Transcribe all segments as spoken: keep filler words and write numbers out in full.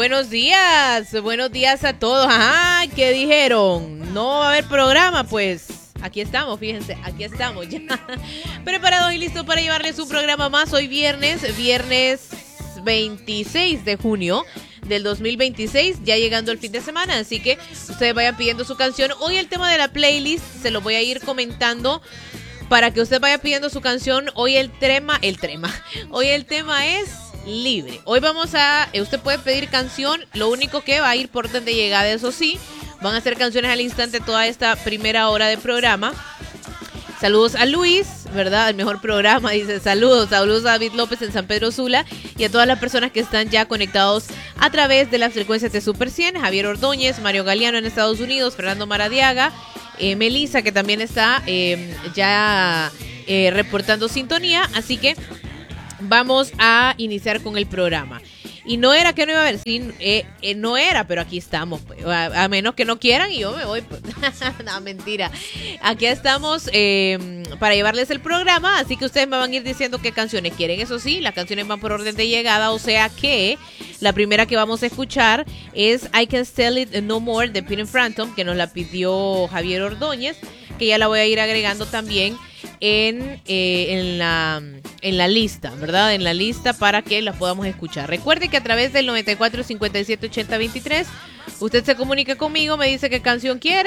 buenos días, buenos días a todos. Ajá, ¿qué dijeron? ¿No va a haber programa? Pues aquí estamos, fíjense, aquí estamos ya preparados y listos para llevarles un programa más hoy viernes, viernes veintiséis de junio del dos mil veintiséis, ya llegando el fin de semana, así que ustedes vayan pidiendo su canción. Hoy el tema de la playlist se lo voy a ir comentando para que usted vaya pidiendo su canción. Hoy el tema, el tema, hoy el tema es libre. Hoy vamos a, usted puede pedir canción, lo único que va a ir por orden de llegada, eso sí, van a ser canciones al instante toda esta primera hora de programa. Saludos a Luis, ¿verdad? El mejor programa, dice saludos. Saludos a David López en San Pedro Sula y a todas las personas que están ya conectados a través de las frecuencias de Super cien. Javier Ordóñez, Mario Galeano en Estados Unidos, Fernando Maradiaga, eh, Melissa, que también está eh, ya eh, reportando sintonía. Así que vamos a iniciar con el programa. Y no era que no iba a haber, sí, eh, eh, no era, pero aquí estamos, pues, a, a menos que no quieran y yo me voy, pues. No, mentira. Aquí estamos eh, para llevarles el programa, así que ustedes me van a ir diciendo qué canciones quieren. Eso sí, las canciones van por orden de llegada, o sea que la primera que vamos a escuchar es I Can't Stand It No More de Peter Frampton, que nos la pidió Javier Ordóñez, que ya la voy a ir agregando también en, eh, en la en la lista, ¿verdad? En la lista para que la podamos escuchar. Recuerde que a través del noventa y cuatro cincuenta y siete ochenta veintitrés usted se comunica conmigo, me dice qué canción quiere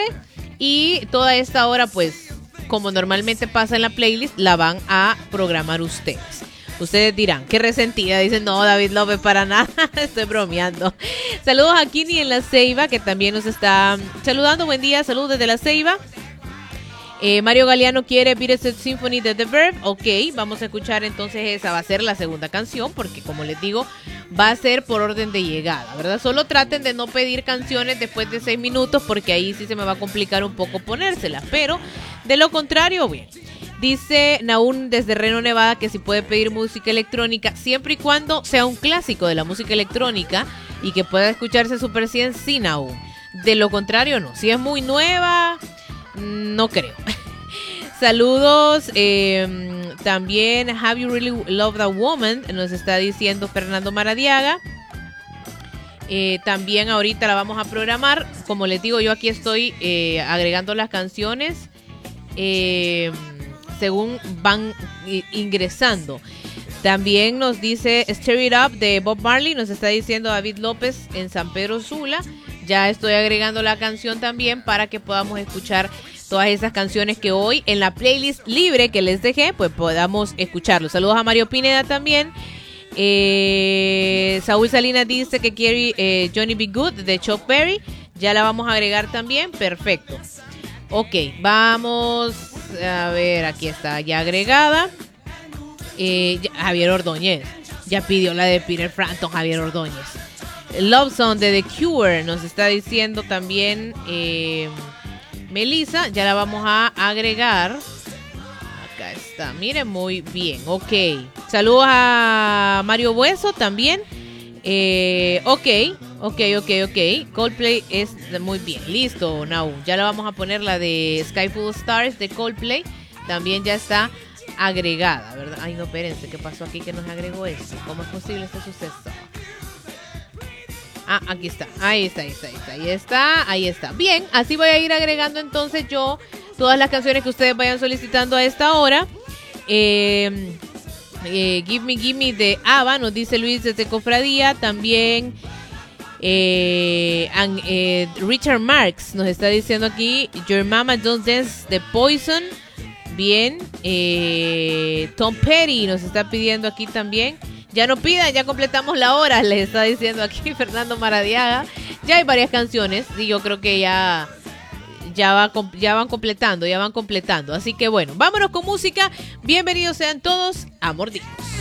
y toda esta hora, pues, como normalmente pasa en la playlist, la van a programar ustedes. Ustedes dirán, qué resentida. Dicen, no, David López, para nada. Estoy bromeando. Saludos a Kini en La Ceiba, que también nos está saludando. Buen día, saludos desde La Ceiba. Eh, Mario Galeano quiere Bittersweet Symphony de The Verve. Ok, vamos a escuchar entonces esa. Va a ser la segunda canción porque, como les digo, va a ser por orden de llegada, ¿verdad? Solo traten de no pedir canciones después de seis minutos porque ahí sí se me va a complicar un poco ponérselas. Pero, de lo contrario, bien. Dice Naún desde Reno, Nevada, que si puede pedir música electrónica siempre y cuando sea un clásico de la música electrónica y que pueda escucharse Super cien, sí, Naún. De lo contrario, no. Si es muy nueva, no creo. Saludos. Eh, también, Have You Really Loved a Woman? Nos está diciendo Fernando Maradiaga. Eh, también ahorita la vamos a programar. Como les digo, yo aquí estoy eh, agregando las canciones eh, según van ingresando. También nos dice Stir It Up de Bob Marley. Nos está diciendo David López en San Pedro Sula. Ya estoy agregando la canción también para que podamos escuchar todas esas canciones que hoy en la playlist libre que les dejé, pues podamos escucharlo. Saludos a Mario Pineda también. Eh, Saúl Salinas dice que quiere eh, Johnny B. Good de Chuck Berry. Ya la vamos a agregar también. Perfecto. Ok, vamos a ver, aquí está ya agregada. Eh, Javier Ordóñez ya pidió la de Peter Frampton. Javier Ordóñez. Love Song de The Cure nos está diciendo también eh, Melissa. Ya la vamos a agregar. Acá está, miren, muy bien. Ok, saludos a Mario Bueso también. eh, Ok, ok, ok, ok. Coldplay es muy bien, listo, Now. Ya la vamos a poner, la de Sky Full of Stars de Coldplay. También ya está agregada, ¿verdad? Ay, no, espérense, ¿qué pasó aquí que nos agregó esto? ¿Cómo es posible este suceso? Ah, aquí está, ahí está, ahí está, ahí está, ahí está, ahí está. Bien, así voy a ir agregando entonces yo todas las canciones que ustedes vayan solicitando a esta hora. Eh, eh, Give Me, Give Me de ABBA, nos dice Luis desde Cofradía. También eh, and, eh, Richard Marx nos está diciendo aquí Your Mama Don't Dance de Poison. Bien, eh, Tom Petty nos está pidiendo aquí también. Ya no pidan, ya completamos la hora, les está diciendo aquí Fernando Maradiaga. Ya hay varias canciones y yo creo que ya, ya, va, ya van completando, ya van completando. Así que bueno, vámonos con música. Bienvenidos sean todos a Mordiscos.